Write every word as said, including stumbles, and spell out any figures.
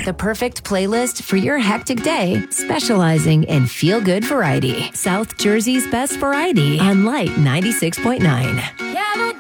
the perfect playlist for your hectic day, specializing in feel-good variety. South Jersey's best variety on Light ninety-six point nine. Yeah,